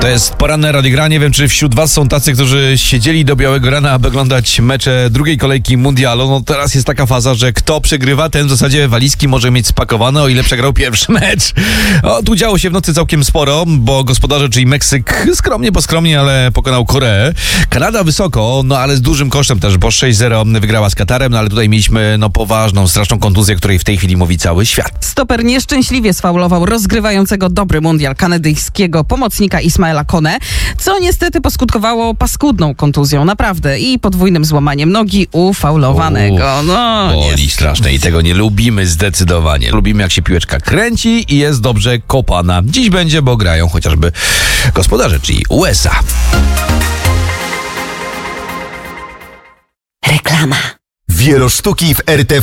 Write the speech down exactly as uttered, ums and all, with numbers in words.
To jest poranne Radia. Nie wiem, czy wśród was są tacy, którzy siedzieli do białego rana, aby oglądać mecze drugiej kolejki mundialu. No teraz jest taka faza, że kto przegrywa, ten w zasadzie walizki może mieć spakowane, o ile przegrał pierwszy mecz. O, tu działo się w nocy całkiem sporo, bo gospodarze, czyli Meksyk, skromnie, bo skromnie, ale pokonał Koreę. Kanada wysoko, no ale z dużym kosztem też, bo sześć zero wygrała z Katarem, no ale tutaj mieliśmy no poważną, straszną kontuzję, której w tej chwili mówi cały świat. Stoper nieszczęśliwie sfaulował rozgrywającego dobry mundial kanadyjskiego pomocnika Ismaela Kone, co niestety poskutkowało paskudną kontuzją, naprawdę, i podwójnym złamaniem nogi u faulowanego. No, boli straszne i tego nie lubimy zdecydowanie. Lubimy, jak się piłeczka kręci i jest dobrze kopana. Dziś będzie, bo grają chociażby gospodarze, czyli U S A. Reklama. Wielosztuki w R T V.